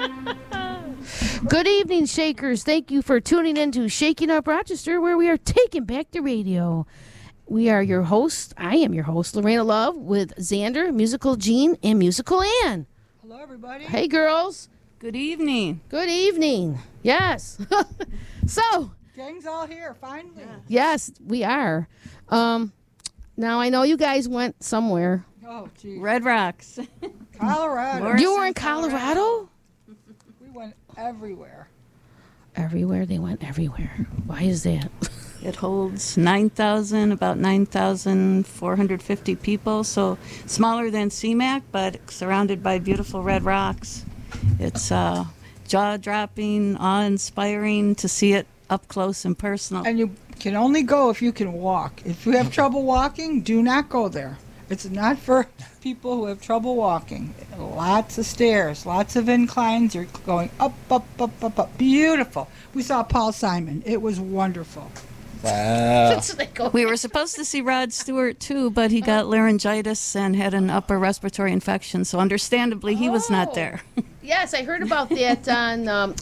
Good evening, Shakers. Thank you for tuning in to Shaking Up Rochester, where we are taking back the radio. We are your hosts. I am your host, Lorena Love, with Xander, Musical Gene, and Musical Ann. Hello, everybody. Hey, girls. Good evening. Good evening. Yes. So. Gang's all here, finally. Yes, we are. Now, I know you guys went somewhere. Oh, geez. Red Rocks. Colorado. You were in Colorado? We went everywhere. Everywhere. They went everywhere. Why is that? It holds about 9,450 people, so smaller than CMAC, but surrounded by beautiful red rocks. It's jaw-dropping, awe-inspiring to see it up close and personal. And you can only go if you can walk. If you have trouble walking, do not go there. It's not for people who have trouble walking. Lots of stairs, lots of inclines. You're going up, up, up, up, up. Beautiful. We saw Paul Simon. It was wonderful. Wow. We were supposed to see Rod Stewart, too, but he got laryngitis and had an upper respiratory infection, so understandably he was not there. Yes, I heard about that on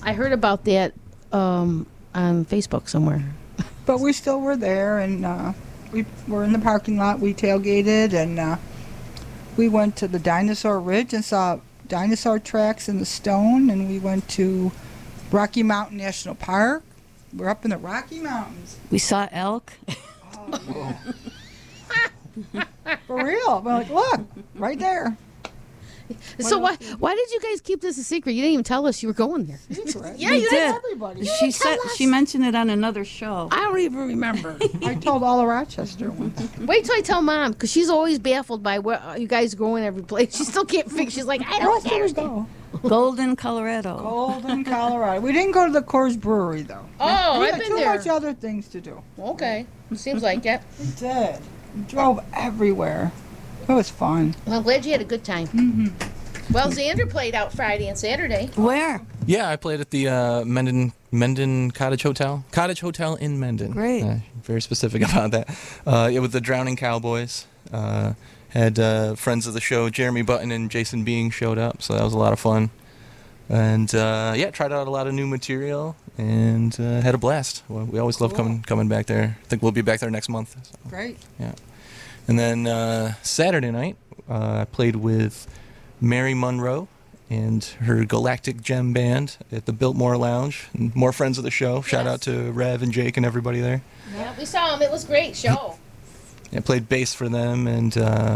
on Facebook somewhere. But we still were there, and we were in the parking lot. We tailgated, and we went to the Dinosaur Ridge and saw dinosaur tracks in the stone, and we went to Rocky Mountain National Park. We're up in the Rocky Mountains. We saw elk. Oh, yeah. For real. We're like, look, right there. So why did you guys keep this a secret? You didn't even tell us you were going there. Secret. Yeah, We you did. Everybody. She mentioned it on another show. I don't even remember. I told all of Rochester one time. Wait till I tell Mom, because she's always baffled by where you guys go in every place. She still can't figure. She's like, I don't Where did we understand. go? Golden, Colorado. Golden, Colorado. We didn't go to the Coors Brewery, though. Oh, we I've had been too there. much other things to do. Okay, seems like it. We did. We drove everywhere. It was fun. Well, I'm glad you had a good time. Mm-hmm. Well, Xander played out Friday and Saturday. Where? Yeah, I played at the Menden Cottage Hotel. Cottage Hotel in Menden. Great. Very specific about that. With the Drowning Cowboys. Had friends of the show, Jeremy Button and Jason Being, showed up, so that was a lot of fun. And tried out a lot of new material and had a blast. Well, we always love coming back there. I think we'll be back there next month. So. Great. Yeah. And then Saturday night, I played with Mary Monroe and her Galactic Gem Band at the Biltmore Lounge. And more friends of the show. Shout out to Rev and Jake and everybody there. Yeah, we saw him. It was a great show. I played bass for them, and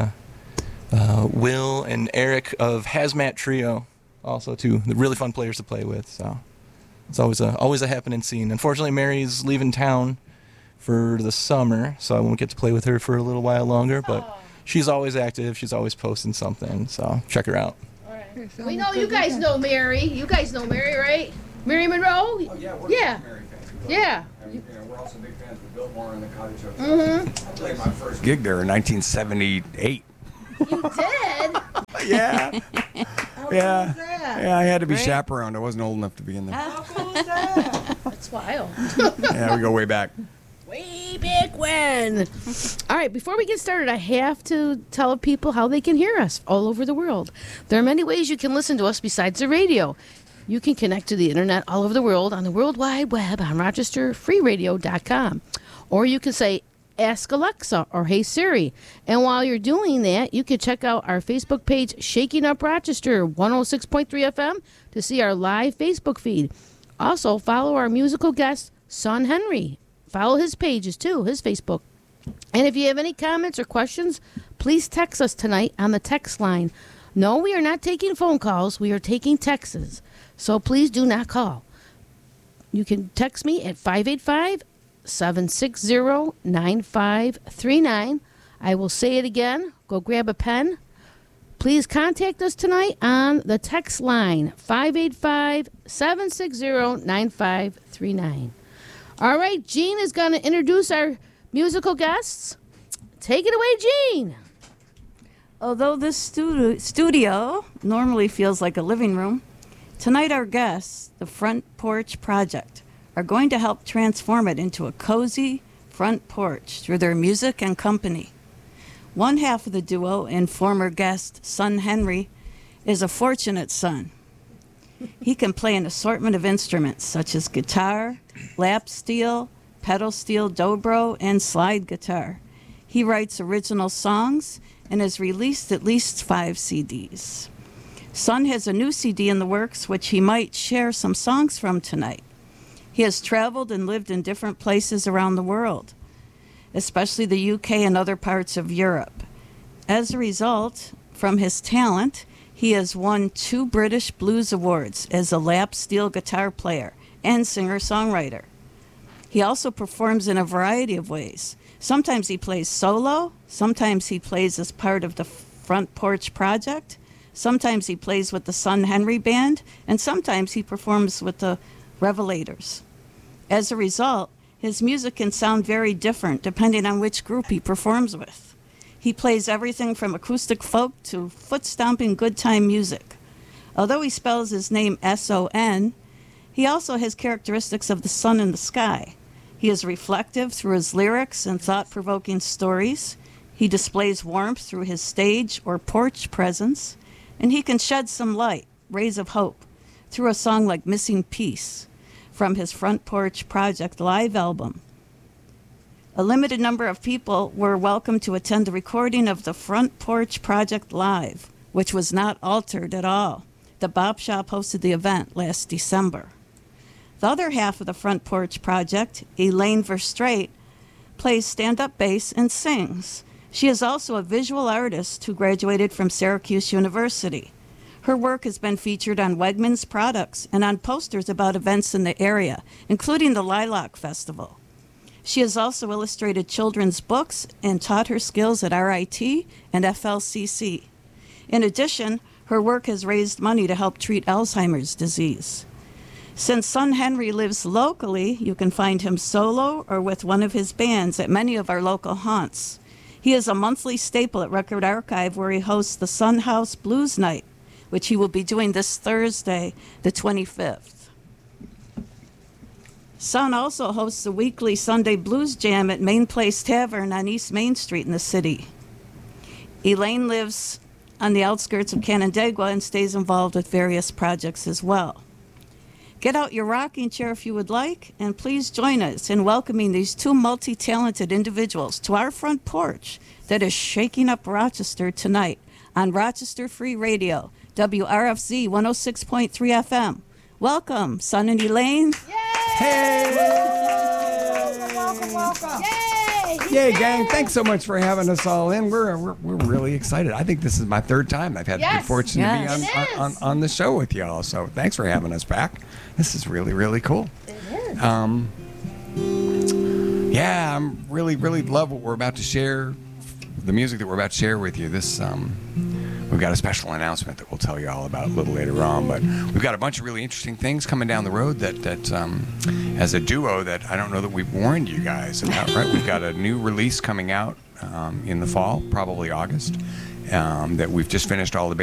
Will and Eric of Hazmat Trio, also two really fun players to play with. So it's always a happening scene. Unfortunately, Mary's leaving town for the summer, so I won't get to play with her for a little while longer. But she's always active. She's always posting something. So check her out. All right. We know you guys know Mary. You guys know Mary, right? Mary Monroe. Oh yeah, we're Yeah. Mary fans. Yeah. And, we're also big fans of Biltmore and the Cottage Hotel. Mm-hmm. I played my first gig there in 1978. You did? Yeah. Yeah. that? Yeah, I had to be Great. chaperoned. I wasn't old enough to be in there. How cool is that? That's wild. Yeah, we go way back. Way back when. All right, before we get started, I have to tell people how they can hear us all over the world. There are many ways you can listen to us besides the radio. You can connect to the internet all over the world on the World Wide Web on RochesterFreeRadio.com. Or you can say, Ask Alexa or Hey Siri. And while you're doing that, you can check out our Facebook page, Shaking Up Rochester 106.3 FM, to see our live Facebook feed. Also, follow our musical guest, Son Henry. Follow his pages too, his Facebook. And if you have any comments or questions, please text us tonight on the text line. No, we are not taking phone calls. We are taking texts. So please do not call. You can text me at 585-760-9539. I will say it again. Go grab a pen. Please contact us tonight on the text line, 585-760-9539. All right, Gene is going to introduce our musical guests. Take it away, Gene. Although this studio normally feels like a living room, tonight our guests, the Front Porch Project, are going to help transform it into a cozy front porch through their music and company. One half of the duo and former guest, Son Henry, is a fortunate son. He can play an assortment of instruments such as guitar, lap steel, pedal steel dobro, and slide guitar. He writes original songs and has released at least 5 CDs. Son has a new CD in the works, which he might share some songs from tonight. He has traveled and lived in different places around the world, especially the UK and other parts of Europe. As a result, from his talent, he has won 2 British Blues Awards as a lap steel guitar player and singer-songwriter. He also performs in a variety of ways. Sometimes he plays solo, sometimes he plays as part of the Front Porch Project, sometimes he plays with the Son Henry Band, and sometimes he performs with the Revelators. As a result, his music can sound very different depending on which group he performs with. He plays everything from acoustic folk to foot-stomping good-time music. Although he spells his name S-O-N, he also has characteristics of the sun in the sky. He is reflective through his lyrics and thought-provoking stories. He displays warmth through his stage or porch presence, and he can shed some light, rays of hope, through a song like Missing Piece from his Front Porch Project live album. A limited number of people were welcome to attend the recording of the Front Porch Project Live, which was not altered at all. The Bop Shop hosted the event last December. The other half of the Front Porch Project, Elaine Verstraete, plays stand-up bass and sings. She is also a visual artist who graduated from Syracuse University. Her work has been featured on Wegmans products and on posters about events in the area, including the Lilac Festival. She has also illustrated children's books and taught her skills at RIT and FLCC. In addition, her work has raised money to help treat Alzheimer's disease. Since Son Henry lives locally, you can find him solo or with one of his bands at many of our local haunts. He is a monthly staple at Record Archive, where he hosts the Son House Blues Night, which he will be doing this Thursday, the 25th. Son also hosts a weekly Sunday Blues Jam at Main Place Tavern on East Main Street in the city. Elaine lives on the outskirts of Canandaigua and stays involved with various projects as well. Get out your rocking chair if you would like, and please join us in welcoming these 2 multi-talented individuals to our front porch that is shaking up Rochester tonight on Rochester Free Radio, WRFZ 106.3 FM. Welcome, Son and Elaine. Hey! Welcome. Yay, gang. Thanks so much for having us all in. We're really excited. I think this is my 3rd time I've had the good fortune to be on the show with y'all. So thanks for having us back. This is really, really cool. It is. Yeah, I'm really love what we're about to share, the music that we're about to share with you. This we've got a special announcement that we'll tell you all about a little later on, but we've got a bunch of really interesting things coming down the road that as a duo that I don't know that we've warned you guys about, right? We've got a new release coming out in the fall, probably August, that we've just finished all the